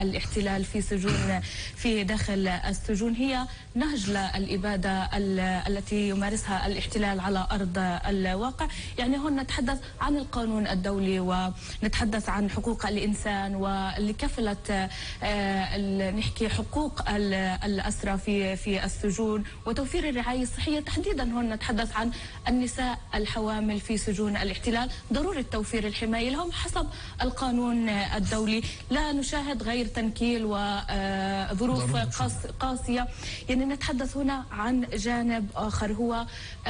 الاحتلال في سجون في داخل السجون هي نهج للإبادة التي يمارسها الاحتلال على أرض الواقع. يعني هون نتحدث عن القانون الدولي ونتحدث عن حقوق الإنسان واللي كفلت نحكي حقوق الأسرى في السجون وتوفير الرعاية الصحية. تحديدا هون نتحدث عن النساء الحوامل في سجون الاحتلال، ضرورة توفير الحماية لهم حسب القانون الدولي. لا نشاهد غير تنكيل وظروف قاسية. يعني نتحدث هنا عن جانب آخر هو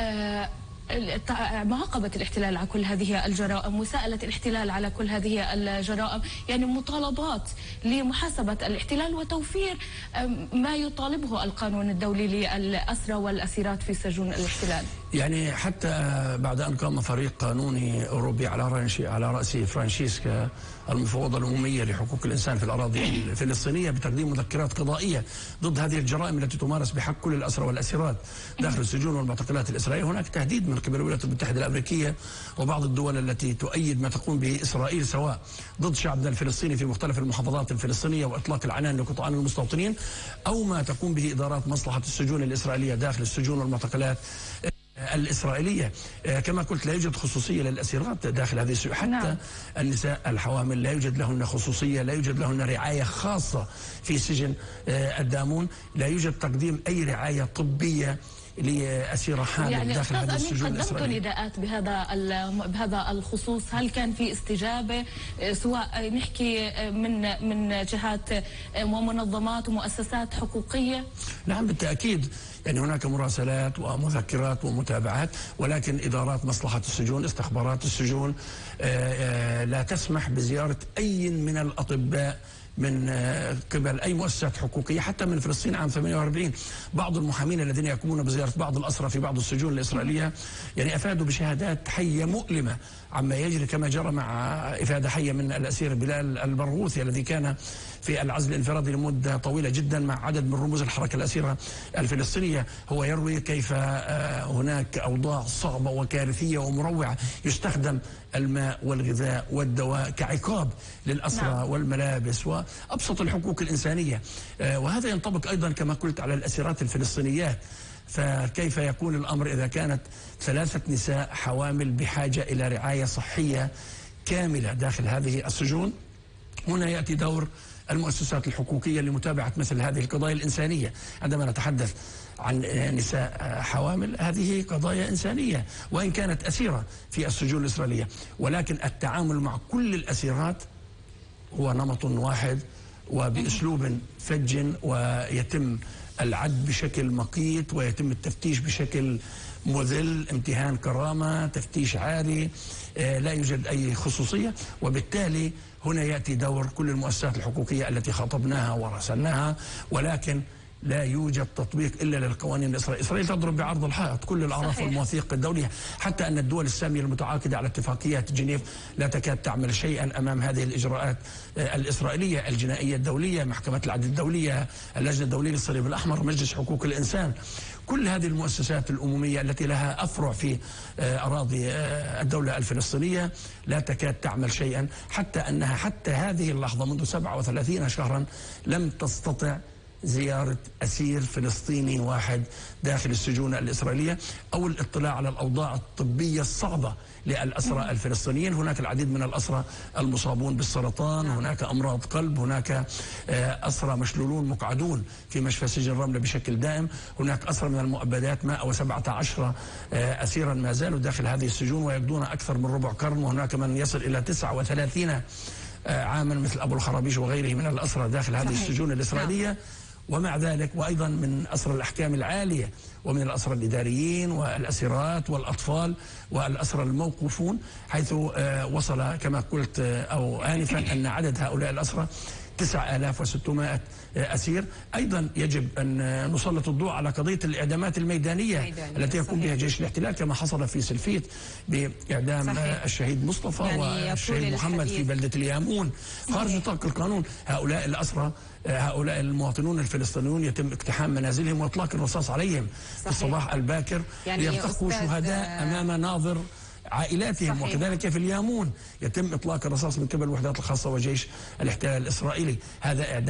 معاقبة الاحتلال على كل هذه الجرائم، مساءلة الاحتلال على كل هذه الجرائم، يعني مطالبات لمحاسبة الاحتلال وتوفير ما يطالبه القانون الدولي للأسرى والأسيرات في سجون الاحتلال. يعني حتى بعد أن قام فريق قانوني أوروبي على رأسه فرانشيسكا المفوضة الأممية لحقوق الإنسان في الأراضي الفلسطينية بتقديم مذكرات قضائية ضد هذه الجرائم التي تمارس بحق كل الأسرى والأسيرات داخل السجون والمعتقلات الإسرائيلية، هناك تهديد من قبل الولايات المتحدة الأمريكية وبعض الدول التي تؤيد ما تقوم به إسرائيل سواء ضد شعبنا الفلسطيني في مختلف المحافظات الفلسطينية وإطلاق العنان لقطعان المستوطنين، أو ما تقوم به إدارات مصلحة السجون الإسرائيلية داخل السجون والمعتقلات الإسرائيلية. كما قلت لا يوجد خصوصية للأسيرات داخل هذه السجون، حتى النساء الحوامل لا يوجد لهن خصوصية، لا يوجد لهن رعاية خاصة في سجن الدامون، لا يوجد تقديم أي رعاية طبية لأسيرة حامل يعني داخل هذه السجون الإسرائيلية. نداءات بهذا الخصوص، هل كان في استجابة سواء نحكي من جهات ومنظمات ومؤسسات حقوقية؟ نعم بالتأكيد، يعني هناك مراسلات ومذكرات ومتابعات، ولكن إدارات مصلحة السجون استخبارات السجون لا تسمح بزيارة أي من الأطباء من قبل أي مؤسسات حقوقية حتى من فلسطين عام 48. بعض المحامين الذين يقومون بزيارة بعض الأسرى في بعض السجون الإسرائيلية يعني أفادوا بشهادات حية مؤلمة عما يجري، كما جرى مع إفادة حية من الأسير بلال البرغوثي الذي كان في العزل الانفرادي لمدة طويلة جدا مع عدد من رموز الحركة الأسيرة الفلسطينية. هو يروي كيف هناك أوضاع صعبة وكارثية ومروعة، يستخدم الماء والغذاء والدواء كعقاب للأسرى والملابس وأبسط الحقوق الإنسانية. وهذا ينطبق أيضا كما قلت على الأسيرات الفلسطينيات. فكيف يكون الأمر إذا كانت 3 نساء حوامل بحاجة إلى رعاية صحية كاملة داخل هذه السجون؟ هنا يأتي دور المؤسسات الحقوقية لمتابعة مثل هذه القضايا الإنسانية. عندما نتحدث عن نساء حوامل هذه قضايا إنسانية وإن كانت أسيرة في السجون الإسرائيلية، ولكن التعامل مع كل الأسيرات هو نمط واحد وبأسلوب فج، ويتم العد بشكل مقيت ويتم التفتيش بشكل مذل، امتهان كرامة، تفتيش عاري، لا يوجد أي خصوصية. وبالتالي هنا يأتي دور كل المؤسسات الحقوقية التي خاطبناها وراسلناها، ولكن لا يوجد تطبيق إلا للقوانين الإسرائيلية. إسرائيل تضرب بعرض الحائط كل الأعراف والمواثيق الدولية، حتى أن الدول السامية المتعاقدة على اتفاقيات جنيف لا تكاد تعمل شيئا أمام هذه الإجراءات الإسرائيلية. الجنائية الدولية، محكمة العدل الدولية، اللجنة الدولية للصليب الأحمر، مجلس حقوق الإنسان، كل هذه المؤسسات الأممية التي لها أفرع في أراضي الدولة الفلسطينية لا تكاد تعمل شيئا، حتى أنها حتى هذه اللحظة منذ 37 شهرا لم تستطع زيارة أسير فلسطيني واحد داخل السجون الإسرائيلية أو الاطلاع على الأوضاع الطبية الصعبة للأسرى الفلسطينيين. هناك العديد من الأسرى المصابون بالسرطان، هناك أمراض قلب، هناك أسرى مشلولون مقعدون في مشفى سجن رملة بشكل دائم، هناك أسرى من المؤبدات 117 أسيرا ما زالوا داخل هذه السجون ويقضون أكثر من ربع قرن، وهناك من يصل إلى 39 عاما مثل أبو الخرابيش وغيره من الأسرى داخل هذه السجون الإسرائيلية. ومع ذلك وأيضا من أسرى الأحكام العالية ومن الأسرى الإداريين والأسيرات والأطفال والأسرى الموقوفون، حيث وصل كما قلت أو آنفا أن عدد هؤلاء الأسرى 9600 أسير. أيضا يجب أن نسلط الضوء على قضية الإعدامات الميدانية التي يقوم بها جيش الاحتلال، كما حصل في سلفيت بإعدام الشهيد مصطفى والشهيد محمد في بلدة اليامون خارج نطاق القانون. هؤلاء الأسرى، هؤلاء المواطنون الفلسطينيون يتم اقتحام منازلهم وإطلاق الرصاص عليهم في الصباح الباكر ليرتقوا شهداء أمام ناظر عائلاتهم. صحيح. وكذلك في اليامون يتم إطلاق الرصاص من قبل الوحدات الخاصة وجيش الاحتلال الإسرائيلي. هذا إعدام